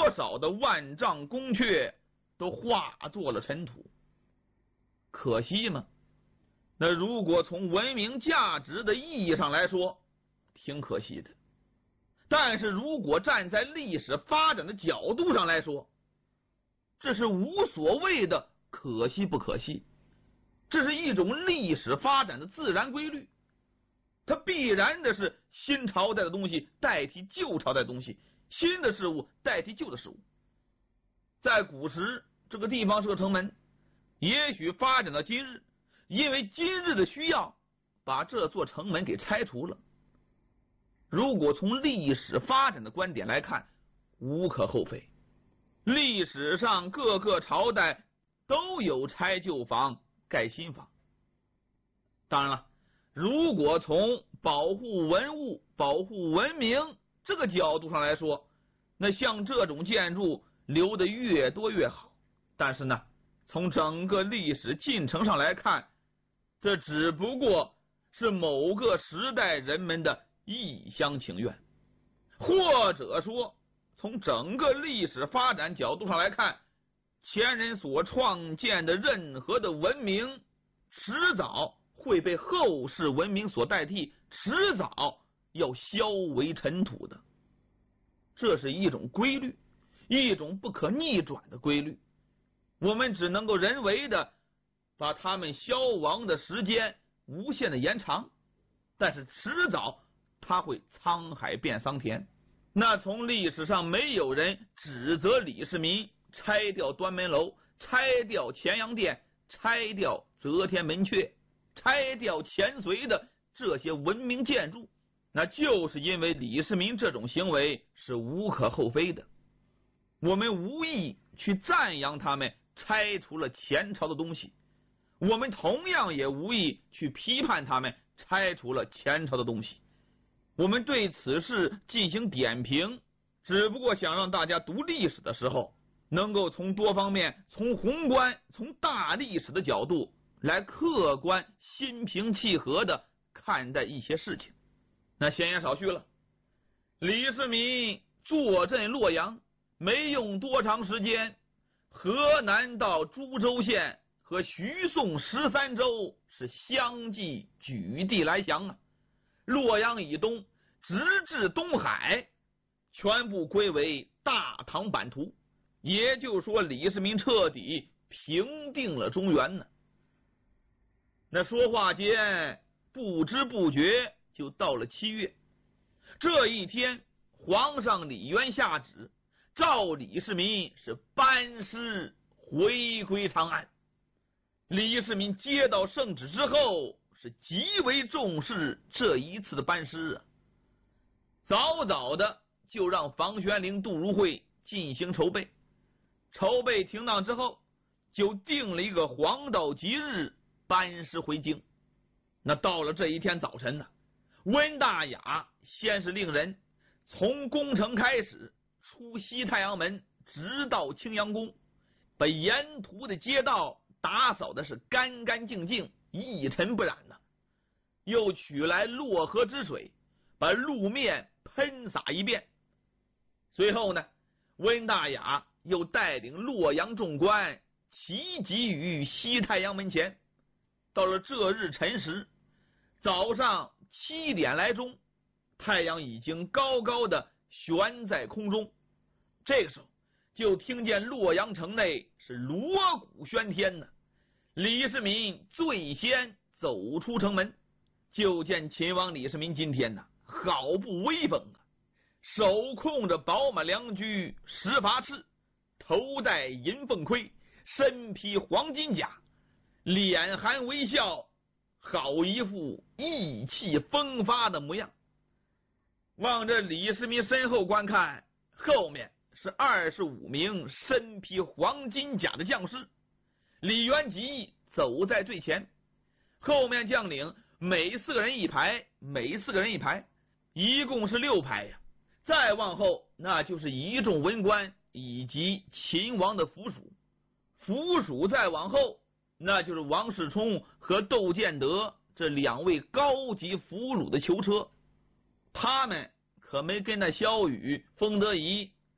多少的万丈宫阙都化作了尘土。可惜吗？那如果从文明价值的意义上来说，挺可惜的。但是如果站在历史发展的角度上来说，这是无所谓的可惜不可惜，这是一种历史发展的自然规律。它必然的是新朝代的东西代替旧朝代的东西，新的事物代替旧的事物。在古时，这个地方是个城门，也许发展到今日，因为今日的需要，把这座城门给拆除了。如果从历史发展的观点来看，无可厚非。历史上各个朝代都有拆旧房盖新房。当然了，如果从保护文物、保护文明这个角度上来说，那像这种建筑留得越多越好。但是呢，从整个历史进程上来看，这只不过是某个时代人们的一厢情愿，或者说从整个历史发展角度上来看，前人所创建的任何的文明迟早会被后世文明所代替，迟早要消为尘土的。这是一种规律，一种不可逆转的规律。我们只能够人为的把它们消亡的时间无限的延长，但是迟早它会沧海变桑田。那从历史上没有人指责李世民拆掉端门楼，拆掉乾阳殿，拆掉遮天门阙，拆掉前隋的这些文明建筑，那就是因为李世民这种行为是无可厚非的。我们无意去赞扬他们拆除了前朝的东西，我们同样也无意去批判他们拆除了前朝的东西。我们对此事进行点评，只不过想让大家读历史的时候，能够从多方面，从宏观，从大历史的角度来客观、心平气和的看待一些事情。那闲言少叙了，李世民坐镇洛阳，没用多长时间，河南到株洲县和徐宋13州是相继举地来降啊。洛阳以东直至东海，全部归为大唐版图，也就是说李世民彻底平定了中原呢。那说话间不知不觉就到了7月，这一天皇上李渊下旨，召李世民是班师回归长安。李世民接到圣旨之后是极为重视这一次的班师啊，早早的就让房玄龄、杜如晦进行筹备。筹备停当之后，就定了一个黄道吉日班师回京。那到了这一天早晨呢，温大雅先是令人从宫城开始，出西太阳门，直到青阳宫，把沿途的街道打扫的是干干净净，一尘不染了。又取来洛河之水，把路面喷洒一遍。随后呢，温大雅又带领洛阳众官齐集于西太阳门前。到了这日辰时，早上7点来钟，太阳已经高高的悬在空中。这个时候就听见洛阳城内是锣鼓喧天呢。李世民最先走出城门，就见秦王李世民今天呢好不威风啊，手控着宝马良驹18翅，头戴银凤盔，身披黄金甲，脸含微笑，好一副意气风发的模样。望着李世民身后观看，后面是25名身披黄金甲的将士。李元吉走在最前，后面将领每4个人一排，一共是6排呀。再往后，那就是一众文官以及秦王的府属。府属再往后，那就是王世充和窦建德这2位高级俘虏的囚车。他们可没跟那萧雨、封德仪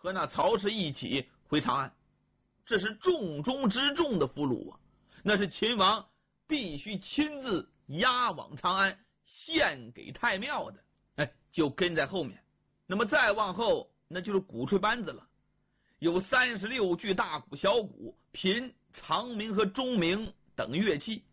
和那曹氏一起回长安，这是重中之重的俘虏啊！那是秦王必须亲自押往长安，献给太庙的。就跟在后面。那么再往后，那就是鼓吹班子了，有36具大鼓、小鼓、频、长鸣和中鸣等乐器，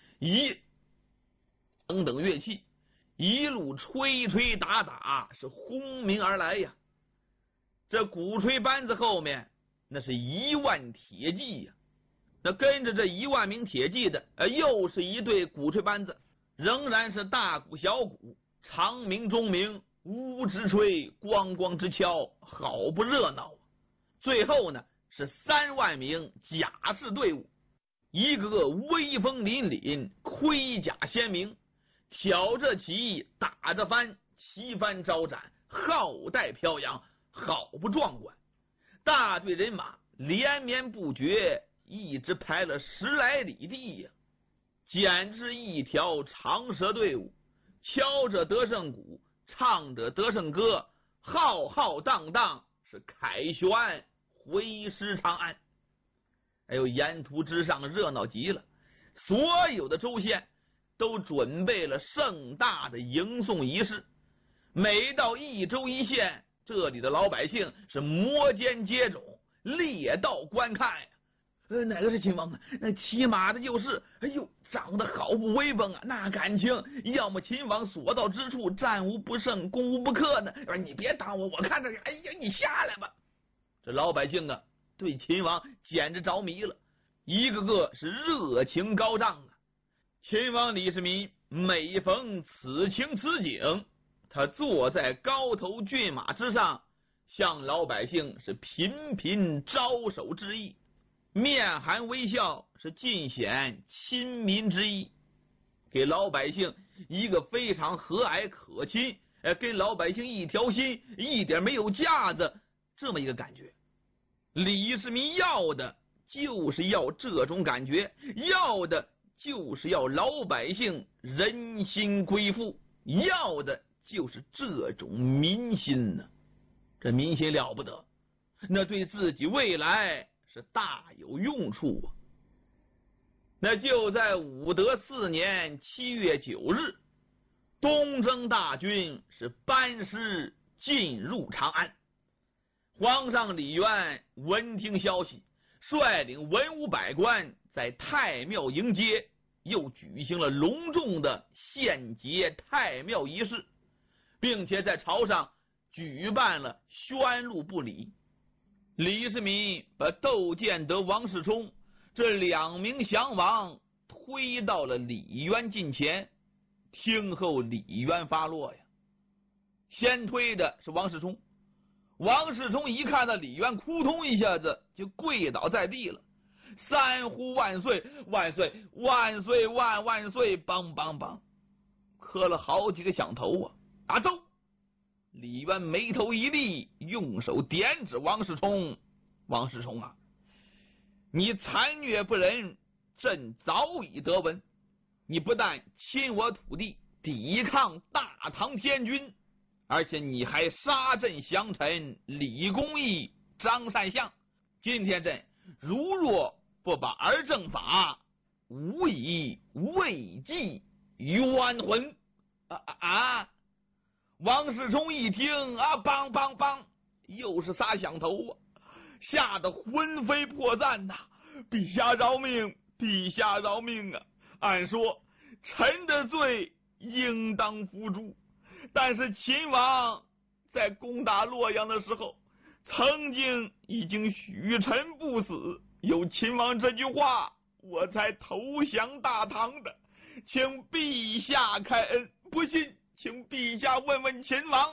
等乐器一路吹吹打打，是轰鸣而来呀。这鼓吹班子后面那是1万铁骑呀，那跟着这1万名铁骑的又是一队鼓吹班子，仍然是大鼓小鼓，长鸣中鸣，呜呜直吹，咣咣直敲，好不热闹啊。最后呢是3万名甲士队伍，一个个威风凛凛，盔甲鲜明，挑着旗，打着帆，旗帆招展，号带飘扬，好不壮观。大队人马连绵不绝，一直排了10来里地呀，简直一条长蛇队伍，敲着得胜鼓，唱着得胜歌，浩浩荡荡，是凯旋回师长安。沿途之上热闹极了，所有的州县都准备了盛大的迎送仪式。每到一州一县，这里的老百姓是摩肩接踵，列道观看呀。哪个是秦王啊？那骑马的就是，长得好不威风啊！那感情，要么秦王所到之处战无不胜，攻无不克呢。你别挡我看着，你下来吧。这老百姓啊，对秦王简直着迷了，一个个是热情高涨啊。秦王李世民每逢此情此景，他坐在高头骏马之上，向老百姓是频频招手致意，面含微笑，是尽显亲民之意，给老百姓一个非常和蔼可亲，跟老百姓一条心，一点没有架子这么一个感觉。李世民要的就是要这种感觉，要的就是要老百姓人心归附，要的就是这种民心呢。这民心了不得，那对自己未来是大有用处啊。那就在武德4年7月9日，东征大军是班师进入长安。皇上李渊闻听消息，率领文武百官在太庙迎接，又举行了隆重的献捷太庙仪式，并且在朝上举办了宣禄不礼。李世民把窦建德、王世充这2名降王推到了李渊近前，听候李渊发落呀。先推的是王世充，王世充一看到李渊，扑通一下子就跪倒在地了，三呼万岁，万岁，万岁，万岁，梆梆梆，磕了好几个响头啊！打走！李渊眉头一立，用手点指王世充：“王世充啊，你残虐不仁，朕早已得闻。你不但侵我土地，抵抗大唐天军，而且你还杀朕降臣李公义、张善相。今天朕如若不把儿正法，无以慰藉冤魂。”王世充一听啊，梆梆梆，又是仨响头啊，吓得魂飞魄散呐！陛下饶命，陛下饶命啊！按说臣的罪应当付诸，但是秦王在攻打洛阳的时候，曾经已经许臣不死，有秦王这句话，我才投降大唐的，请陛下开恩。不信，请陛下问问秦王。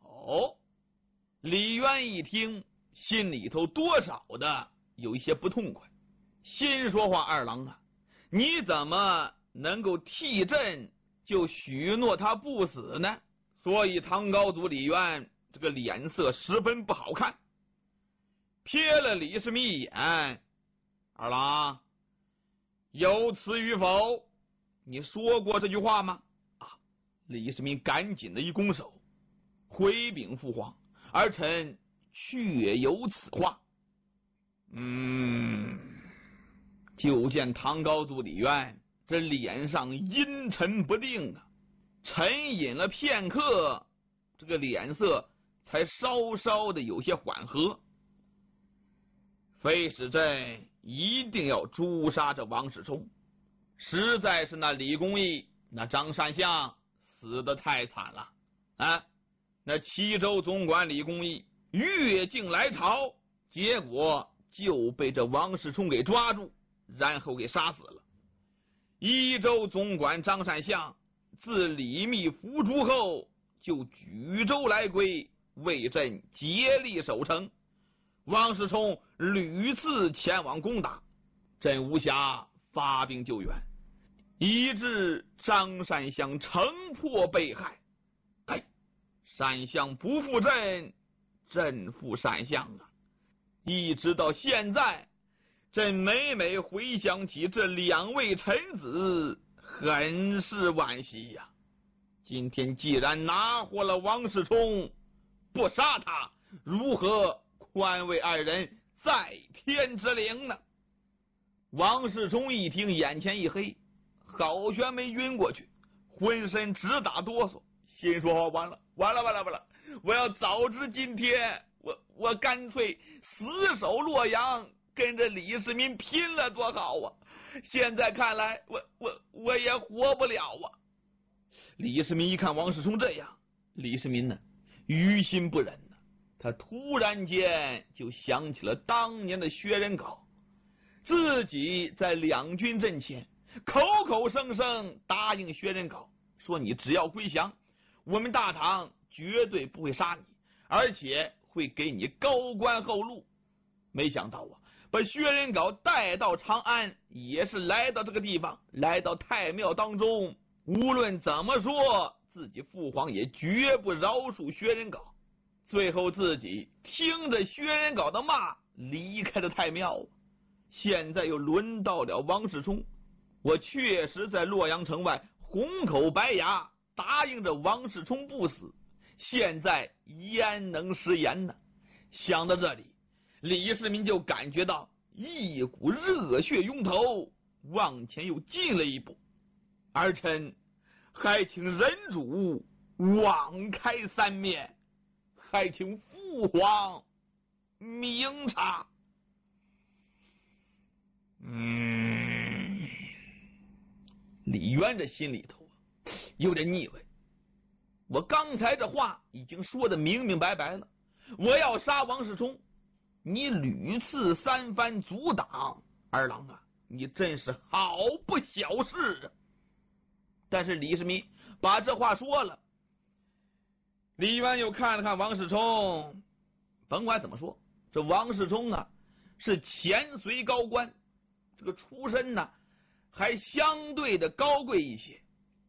李渊一听，心里头多少的有一些不痛快，心说话：“二郎啊，你怎么能够替朕就许诺他不死呢？”所以唐高祖李渊这个脸色十分不好看，瞥了李世民一眼：“二郎，有词与否？你说过这句话吗？”李世民赶紧的一拱手，回禀父皇，儿臣确有此话。就见唐高祖李渊这脸上阴沉不定啊，沉吟了片刻，这个脸色才稍稍的有些缓和。非使朕一定要诛杀这王世充，实在是那李公义、那张善相死得太惨了啊！那齐州总管李公义越境来朝，结果就被这王世充给抓住，然后给杀死了。益州总管张善相自李密伏诛后，就举州来归，为朕竭力守城。王世充屡次前往攻打，朕无暇发兵救援，以致张善相城破被害。善相不负朕，朕负善相啊！一直到现在，朕每每回想起这两位臣子，很是惋惜呀。今天既然拿获了王世充，不杀他，如何宽慰二人在天之灵呢？王世充一听，眼前一黑，好悬没晕过去，浑身直打哆嗦，心说完了，我要早知今天，我干脆死守洛阳，跟着李世民拼了多好啊！现在看来，我也活不了啊！李世民一看王世充这样，李世民呢于心不忍呢，他突然间就想起了当年的薛仁杲，自己在两军阵前口口声声答应薛仁杲说，你只要归降，我们大唐绝对不会杀你，而且会给你高官厚禄。没想到啊，把薛仁杲带到长安，也是来到这个地方，来到太庙当中，无论怎么说，自己父皇也绝不饶恕薛仁杲。最后自己听着薛仁杲的骂，离开了太庙。现在又轮到了王世充，我确实在洛阳城外红口白牙答应着王世充不死，现在焉能食言呢？想到这里，李世民就感觉到一股热血涌头，往前又进了一步。儿臣还请人主网开三面，还请父皇明察。李渊这心里头有点腻味，我刚才这话已经说的明明白白了，我要杀王世充，你屡次三番阻挡，二郎啊，你真是好不小事啊！但是李世民把这话说了，李渊又看了看王世充，甭管怎么说，这王世充啊是前隋高官，这个出身呢还相对的高贵一些。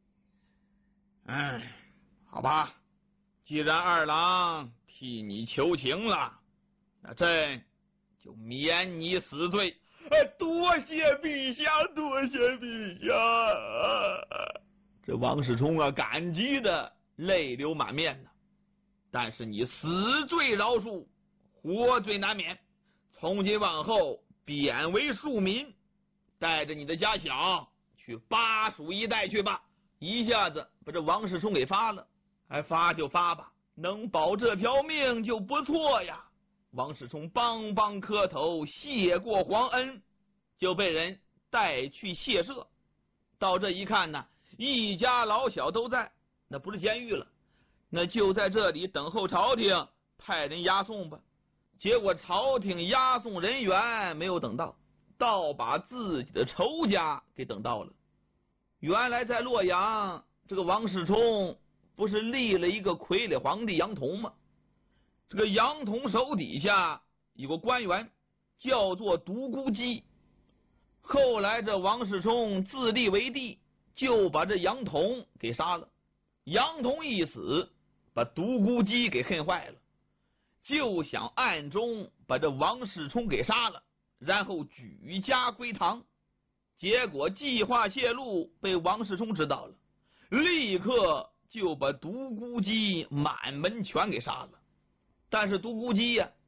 好吧，既然二郎替你求情了，那朕就免你死罪。多谢陛下，多谢陛下！这王世充啊，感激的泪流满面呢。但是你死罪饶恕，活罪难免。从今往后，贬为庶民，带着你的家小去巴蜀一带去吧。一下子把这王世充给发了，发就发吧，能保这条命就不错呀。王世充邦邦磕头谢过皇恩，就被人带去谢赦。到这一看呢，一家老小都在，那不是监狱了，那就在这里等候朝廷派人押送吧。结果朝廷押送人员没有等到，倒把自己的仇家给等到了。原来在洛阳，这个王世充不是立了一个傀儡皇帝杨同吗？这个杨同手底下有个官员叫做独孤姬，后来这王世充自立为帝，就把这杨同给杀了。杨同一死，把独孤姬给恨坏了，就想暗中把这王世充给杀了，然后举家归唐。结果计划泄露，被王世充知道了，立刻就把独孤姬满门全给杀了。但是独孤姬呀，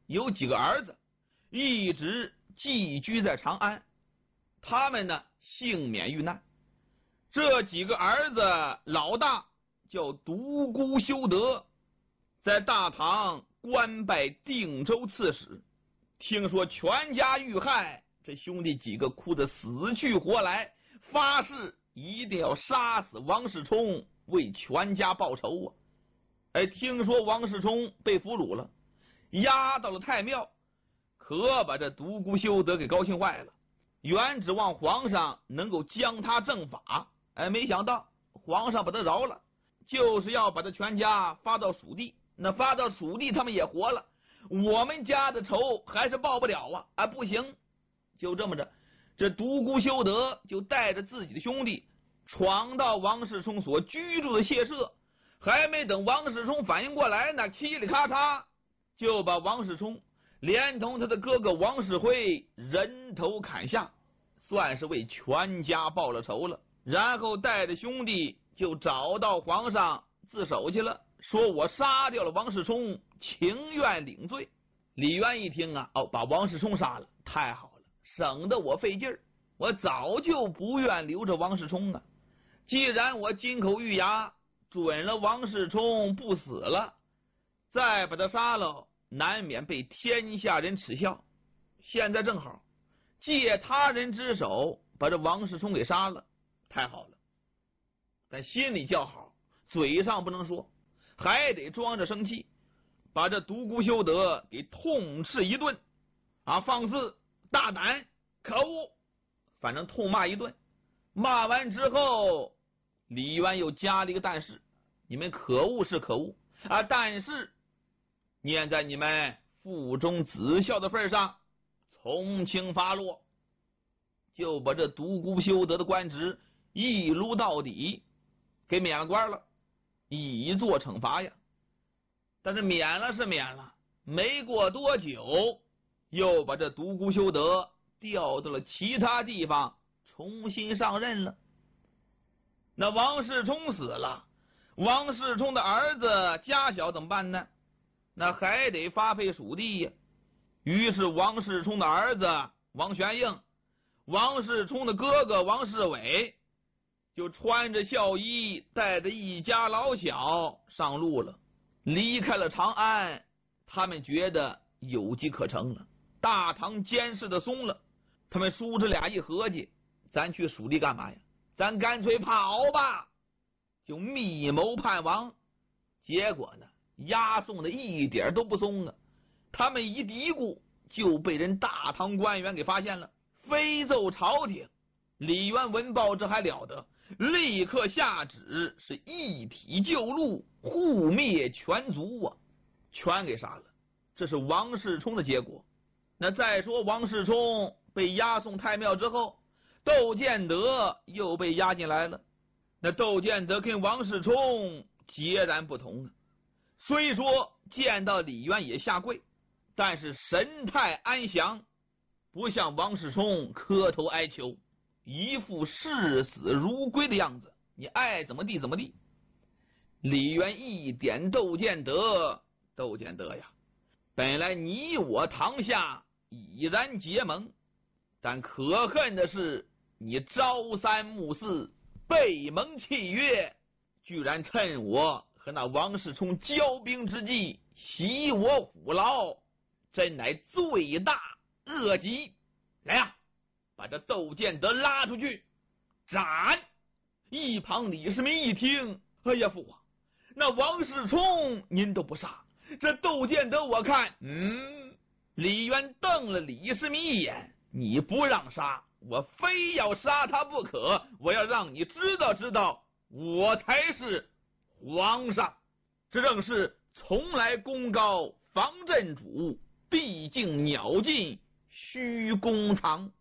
有几个儿子，一直寄居在长安，他们呢幸免遇难。这几个儿子，老大叫独孤修德，在大唐官拜定州刺史，听说全家遇害，这兄弟几个哭得死去活来，发誓一定要杀死王世充，为全家报仇啊！听说王世充被俘虏了，押到了太庙，可把这独孤修德给高兴坏了，原指望皇上能够将他正法，没想到皇上把他饶了，就是要把他全家发到蜀地。那发到蜀地他们也活了，我们家的仇还是报不了啊！不行，就这么着，这独孤修德就带着自己的兄弟闯到王世充所居住的谢舍，还没等王世充反应过来呢，嘁里咔嚓就把王世充连同他的哥哥王世辉人头砍下，算是为全家报了仇了。然后带着兄弟就找到皇上自首去了，说我杀掉了王世充，情愿领罪。李渊一听啊，把王世充杀了，太好了，省得我费劲儿，我早就不愿留着王世充啊。既然我金口玉牙准了王世充不死了，再把他杀了，难免被天下人耻笑。现在正好借他人之手把这王世充给杀了，太好了。但心里叫好，嘴上不能说，还得装着生气，把这独孤修德给痛斥一顿放肆大胆可恶，反正痛骂一顿。骂完之后，李渊又加了一个但是，你们可恶是可恶但是念在你们父忠子孝的份上，从轻发落，就把这独孤修德的官职一撸到底，给免了官了，以作惩罚呀。但是免了是免了，没过多久又把这独孤修德调到了其他地方重新上任了。那王世充死了，王世充的儿子家小怎么办呢？那还得发配蜀地呀。于是王世充的儿子王玄应，王世充的哥哥王世伟就穿着孝衣，带着一家老小上路了，离开了长安。他们觉得有机可乘了，大唐监视的松了，他们叔侄俩一合计，咱去蜀地干嘛呀？咱干脆跑吧，就密谋叛王。结果呢，押送的一点都不松啊！他们一嘀咕，就被人大唐官员给发现了，飞奏朝廷。李渊闻报这还了得，立刻下旨，是一体救戮，护灭全族啊，全给杀了。这是王世充的结果。那再说王世充被押送太庙之后，窦建德又被押进来了。那窦建德跟王世充截然不同啊，虽说见到李渊也下跪，但是神态安详，不像王世充磕头哀求，一副视死如归的样子，你爱怎么地怎么地。李渊一点窦建德，窦建德呀，本来你我堂下已然结盟，但可恨的是你朝三暮四，背盟契约，居然趁我和那王世充交兵之际袭我虎牢，真乃罪大恶极。来呀，把这窦建德拉出去斩！一旁李世民一听，哎呀父皇，那王世充您都不杀，这窦建德我看李渊瞪了李世民一眼，你不让杀，我非要杀他不可，我要让你知道知道，我才是皇上。这正是从来功高防震主，毕竟鸟尽须弓藏。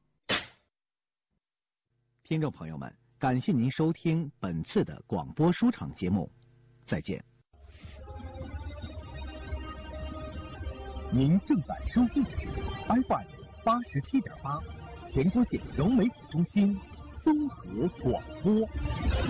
听众朋友们，感谢您收听本次的广播书场节目，再见。您正在收听的是 FM87.8 全国县融媒体中心综合广播。